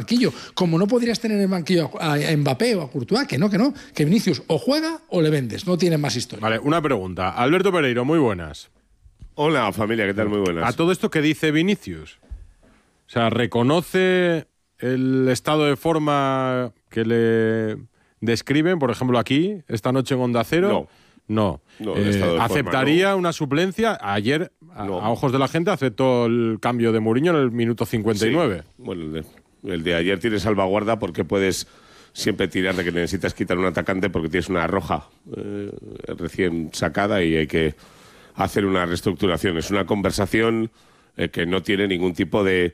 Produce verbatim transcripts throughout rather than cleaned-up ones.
banquillo. Como no podrías tener en el banquillo a, a Mbappé o a Courtois, que no, que no. Que Vinicius o juega o le vendes. No tiene más historia. Vale, una pregunta. Alberto Pereiro, muy buenas. Hola, familia, ¿qué tal? Muy buenas. A todo esto que dice Vinicius, o sea, ¿reconoce el estado de forma que le describen, por ejemplo, aquí, esta noche en Onda Cero? No. No. no eh, estado de ¿Aceptaría forma, no. una suplencia? Ayer, no. a, a ojos de la gente, aceptó el cambio de Mourinho en el minuto cincuenta y nueve. Sí. Bueno, el de, el de ayer tiene salvaguarda porque puedes siempre tirar de que necesitas quitar un atacante porque tienes una roja eh, recién sacada y hay que hacer una reestructuración. Es una conversación eh, que no tiene ningún tipo de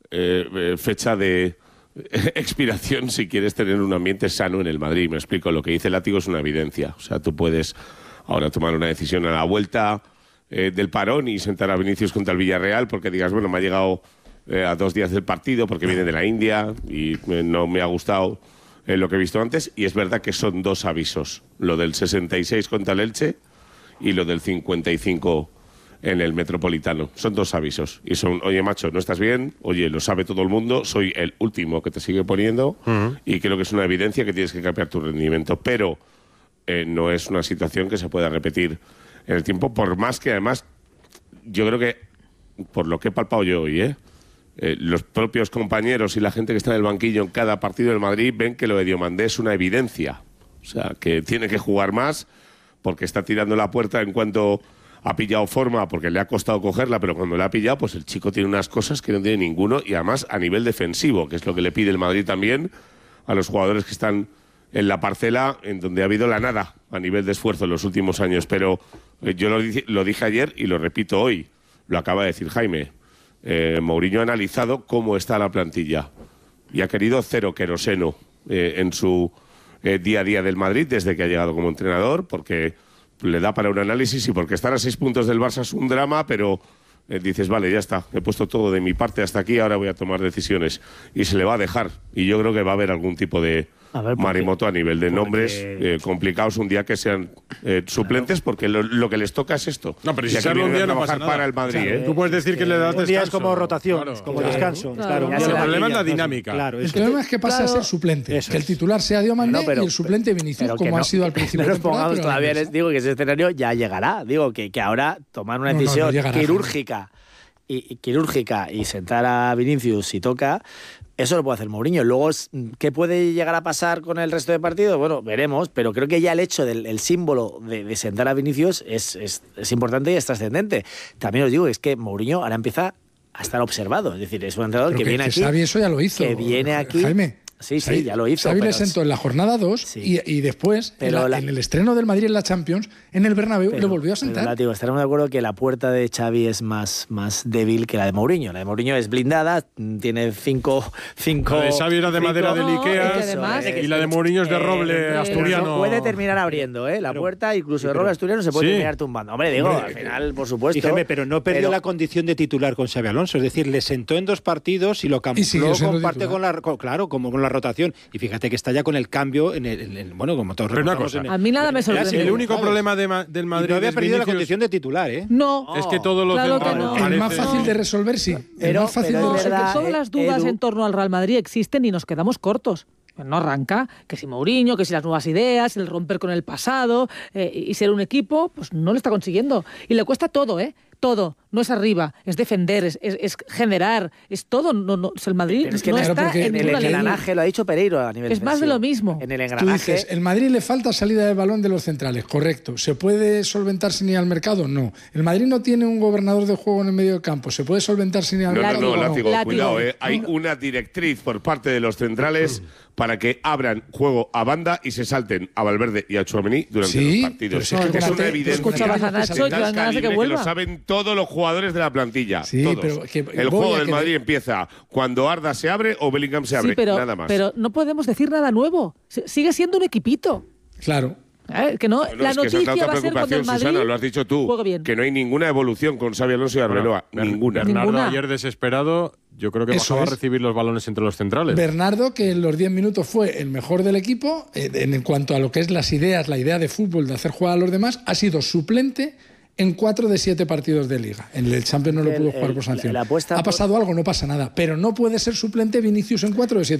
eh, fecha de eh, expiración si quieres tener un ambiente sano en el Madrid. Me explico, lo que dice Látigo es una evidencia. O sea, tú puedes ahora tomar una decisión a la vuelta eh, del parón y sentar a Vinicius contra el Villarreal porque digas, bueno, me ha llegado eh, a dos días del partido porque viene de la India y eh, no me ha gustado eh, lo que he visto antes. Y es verdad que son dos avisos, lo del sesenta y seis contra el Elche y lo del cincuenta y cinco en el Metropolitano. Son dos avisos. Y son, oye, macho, no estás bien, oye, lo sabe todo el mundo, soy el último que te sigue poniendo uh-huh. y creo que es una evidencia que tienes que cambiar tu rendimiento. Pero eh, no es una situación que se pueda repetir en el tiempo, por más que además, yo creo que, por lo que he palpado yo hoy, ¿eh? Eh, los propios compañeros y la gente que está en el banquillo en cada partido del Madrid ven que lo de Diomandé es una evidencia. O sea, que tiene que jugar más porque está tirando la puerta en cuanto ha pillado forma, porque le ha costado cogerla, pero cuando la ha pillado, pues el chico tiene unas cosas que no tiene ninguno, y además a nivel defensivo, que es lo que le pide el Madrid también a los jugadores que están en la parcela en donde ha habido la nada a nivel de esfuerzo en los últimos años. Pero eh, yo lo, lo dije ayer y lo repito hoy, lo acaba de decir Jaime, eh, Mourinho ha analizado cómo está la plantilla y ha querido cero queroseno eh, en su Eh, día a día del Madrid desde que ha llegado como entrenador, porque le da para un análisis y porque estar a seis puntos del Barça es un drama, pero eh, dices, vale, ya está, he puesto todo de mi parte hasta aquí, ahora voy a tomar decisiones y se le va a dejar, y yo creo que va a haber algún tipo de a ver, marimoto a nivel de porque... nombres eh, complicados un día que sean eh, suplentes, porque lo, lo que les toca es esto. No, pero si serlo un día no pasa nada. Para el Madrid, claro, ¿eh? Tú puedes decir que, que le das un descanso. día es como rotación, claro, como claro, descanso. Claro, claro, claro. El problema es la dinámica. Claro, el es problema que, es que pasa claro, a ser suplente, eso que el titular sea Diomandé no, pero, y el suplente Vinicius, como no, ha sido al principio. No nos pongamos todavía, les digo que ese escenario ya llegará. Digo que, que ahora tomar una decisión no, no, no llegará, quirúrgica y, y quirúrgica y sentar a Vinicius si toca. Eso lo puede hacer Mourinho. Luego, ¿qué puede llegar a pasar con el resto de partidos? Bueno, veremos, pero creo que ya el hecho del el símbolo de, de sentar a Vinicius es, es, es importante y es trascendente. También os digo, es que Mourinho ahora empieza a estar observado. Es decir, es un entrenador que, que viene que aquí... Xavi eso ya lo hizo. Que viene aquí... Jaime. Sí, sí, ya lo hizo. Xavi pero le sentó en la jornada dos sí. y, y después, en, la, la, en el estreno del Madrid en la Champions, en el Bernabéu, pero, le volvió a sentar. Pero, digo, estaremos de acuerdo que la puerta de Xavi es más, más débil que la de Mourinho. La de Mourinho es blindada, tiene cinco... cinco la de Xavi era de cinco, madera del no, Ikea y, además, y la de Mourinho es de roble eh, asturiano. Puede terminar abriendo ¿eh? la puerta, incluso de roble asturiano se puede sí. terminar tumbando. Hombre, digo, Hombre, al final, por supuesto... Dígame, pero no perdió pero, la condición de titular con Xabi Alonso. Es decir, le sentó en dos partidos y lo camufló con parte con la, con, claro, como con la rotación. Y fíjate que está ya con el cambio en el, en el bueno, como todos recordamos. En el, a mí nada me sorprende. El único ¿sabes? problema de, del Madrid y no había es perdido Vinicius. la condición de titular, ¿eh? No. Es que todo lo claro central, que no. El más fácil de resolver, sí. Pero, el más fácil pero de resolver. Verdad, todas las dudas Edu. en torno al Real Madrid existen y nos quedamos cortos. No arranca, que si Mourinho, que si las nuevas ideas, el romper con el pasado eh, y ser un equipo, pues no lo está consiguiendo. Y le cuesta todo, ¿eh? Todo. No es arriba, es defender, es, es, es generar, es todo. No, no, el Madrid pero es que no claro, está en el engranaje, lo ha dicho Pereiro a nivel Es defensivo. Más de lo mismo. En el engranaje. Tú dices, el Madrid le falta salida de balón de los centrales, correcto. ¿Se puede solventar sin ir al mercado? No. El Madrid no tiene un gobernador de juego en el medio del campo. ¿Se puede solventar sin ir al no, mercado? No, no, no, látigo, látigo. cuidado, eh. Hay una directriz por parte de los centrales para que abran juego a banda y se salten a Valverde y a Tchouaméni durante sí, los partidos. Si es, que es una evidencia. A Nacho, de tal calibre que, que lo saben todos los jugadores de la plantilla. Sí, todos. Pero que el juego del que Madrid de... empieza cuando Arda se abre o Bellingham se abre, sí, pero, nada más. Pero no podemos decir nada nuevo. Sigue siendo un equipito. Claro. ¿Eh? Que no, no, la es noticia que esa es va a ser cuando el Madrid Susana, lo has dicho tú, que no hay ninguna evolución con Xabi Alonso y Arbeloa, bueno, ninguna. Bernardo ninguna. ayer desesperado, yo creo que Eso bajaba es. a recibir los balones entre los centrales. Bernardo, que en los diez minutos fue el mejor del equipo, eh, en cuanto a lo que es las ideas, la idea de fútbol, de hacer jugar a los demás, ha sido suplente en cuatro de siete partidos de Liga. En el Champions no lo pudo jugar por sanción. Ha pasado algo, no pasa nada. Pero no puede ser suplente Vinicius en cuatro de siete.